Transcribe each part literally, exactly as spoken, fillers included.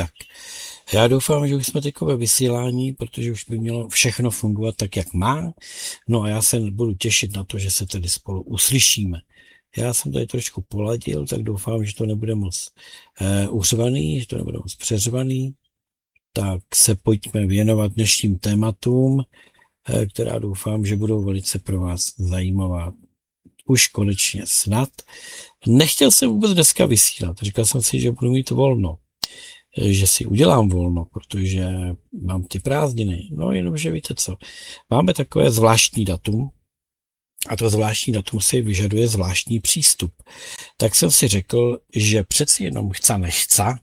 Tak, já doufám, že už jsme teď ve vysílání, protože už by mělo všechno fungovat tak, jak má. No a já se budu těšit na to, že se tady spolu uslyšíme. Já jsem tady trošku poladil, tak doufám, že to nebude moc uh, uřvaný, že to nebude moc přeřvaný. Tak se pojďme věnovat dnešním tématům, uh, která doufám, že budou velice pro vás zajímavá. Už konečně snad. Nechtěl jsem vůbec dneska vysílat. Říkal jsem si, že budu mít volno. Že si udělám volno, protože mám ty prázdniny. No jenomže víte co, máme takové zvláštní datum a to zvláštní datum si vyžaduje zvláštní přístup. Tak jsem si řekl, že přeci jenom chca nechca,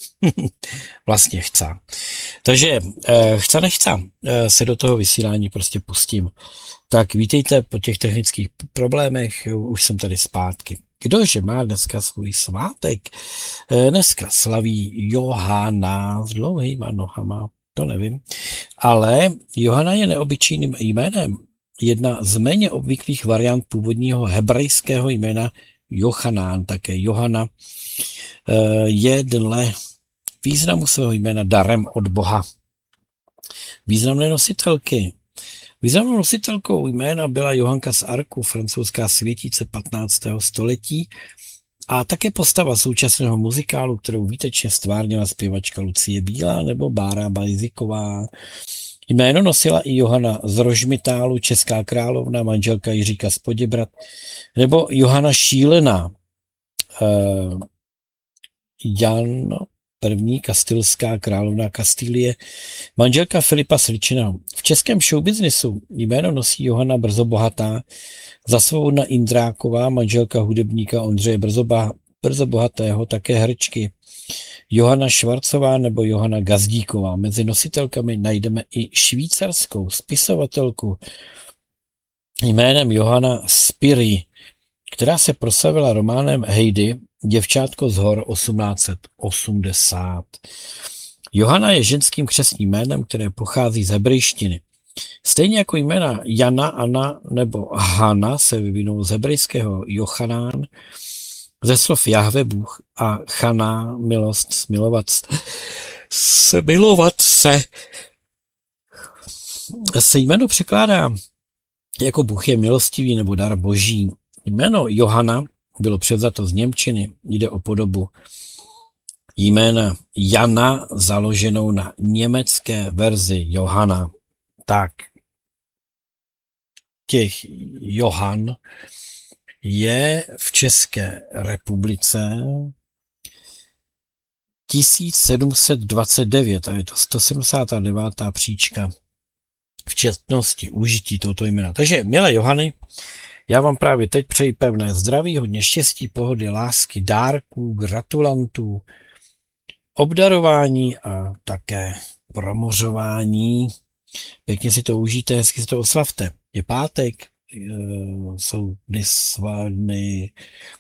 vlastně chca. Takže eh, chca nechca eh, se do toho vysílání prostě pustím. Tak vítejte po těch technických problémech, už jsem tady zpátky. Kdože má dneska svůj svátek? Dneska slaví Johana s dlouhýma nohama, to nevím. Ale Johana je neobyčejným jménem. Jedna z méně obvyklých variant původního hebrejského jména Jochanán, také Johana, je dle významu svého jména darem od Boha. Významné nositelky. Významnou nositelkou jména byla Johanka z Arku, francouzská světice patnáctého století a také postava současného muzikálu, kterou výtečně stvárnila zpěvačka Lucie Bílá nebo Bára Bajziková. Jméno nosila i Johana z Rožmitálu, česká královna, manželka Jiříka z Poděbrad, nebo Johana Šílená, uh, Jan první kastilská královna Kastilie, manželka Filipa Sličného. V českém showbiznisu jméno nosí Johana Brzobohatá, Zasvobodna Indráková, manželka hudebníka Ondřeje Brzoba, Brzobohatého, také herečky Johana Švarcová nebo Johana Gazdíková. Mezi nositelkami najdeme i švýcarskou spisovatelku jménem Johana Spyri, která se proslavila románem Heidi, Děvčátko z hor osmnáct set osmdesát. Johana je ženským křestním jménem, které pochází z hebrejštiny. Stejně jako jména Jana, Anna nebo Hana se vyvinou z hebrejského Jochanán, ze slov Jahve Bůh a Chaná, milost, smilovat se, milovat se. Se jméno překládá jako Bůh je milostivý nebo dar boží. Jméno Johana bylo převzato z němčiny, jde o podobu jména Jana založenou na německé verzi Johana. Tak, těch Johan je v České republice tisíc sedm set dvacet devět a je to sto sedmdesát devět příčka v četnosti užití tohoto jména. Takže, milé Johany, já vám právě teď přeji pevné zdraví, hodně štěstí, pohody, lásky, dárků, gratulantů, obdarování a také promořování. Pěkně si to užijte, hezky si to oslavte. Je pátek, jsou dny svádny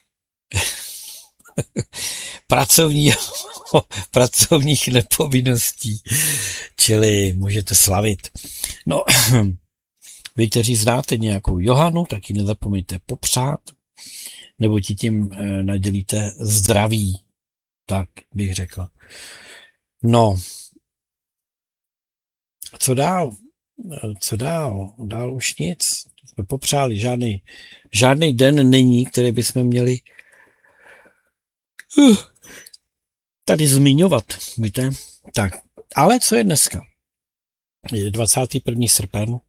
pracovní, pracovních nepovinností, čili můžete slavit. No, vy, kteří znáte nějakou Johanu, tak ji nezapomeňte popřát, nebo ti tím nadělíte zdraví, tak bych řekla. No, co dál? Co dál? Dál už nic. Jsme popřáli, žádný, žádný den není, který bychom měli uh, tady zmiňovat, víte? Tak, ale co je dneska? Je dvacátého prvního srpen.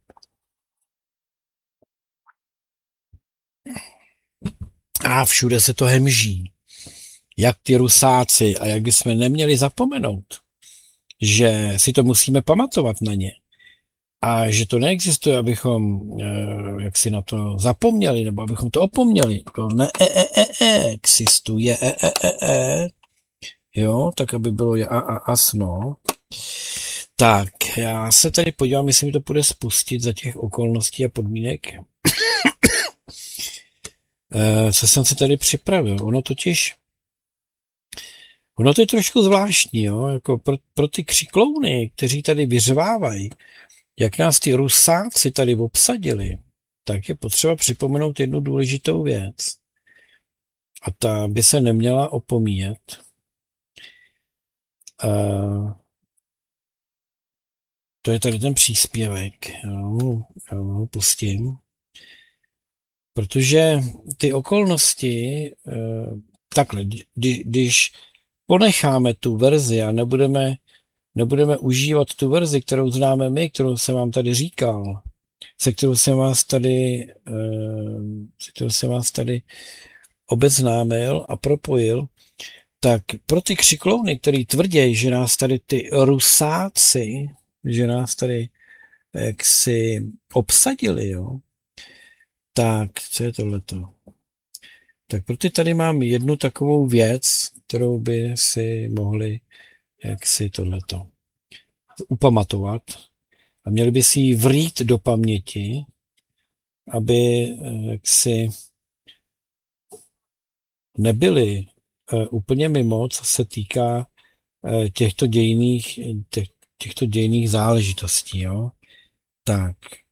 A všude se to hemží. Jak ty Rusáci a jak bychom neměli zapomenout, že si to musíme pamatovat na ně. A že to neexistuje, abychom eh, jak si na to zapomněli, nebo abychom to opomněli. To neexistuje. E, e, e, e. Jo, tak aby bylo je a, a, asno. Tak, já se tady podívám, jestli mi to půjde spustit za těch okolností a podmínek. eh, co jsem si tady připravil? Ono totiž Ono to je trošku zvláštní, jo? Jako pro, pro ty křiklouny, kteří tady vyřvávají, jak nás ty Rusáci tady obsadili, tak je potřeba připomenout jednu důležitou věc. A ta by se neměla opomíjet. Uh, to je tady ten příspěvek. Jo, já ho pustím. Protože ty okolnosti, uh, takhle, kdy, když ponecháme tu verzi a nebudeme, nebudeme užívat tu verzi, kterou známe my, kterou jsem vám tady říkal, se kterou jsem vás tady, uh, se kterou jsem vás tady obeznámil a propojil, tak pro ty křiklouny, který tvrdí, že nás tady ty rusáci, že nás tady jaksi obsadili, jo, tak co je tohleto? Tak pro ty tady mám jednu takovou věc, kterou by si mohli jaksi tohleto upamatovat a měli by si ji vrít do paměti, aby jaksi nebyli uh, úplně mimo, co se týká uh, těchto dějných, těch, těchto dějných záležitostí. Jo? Tak,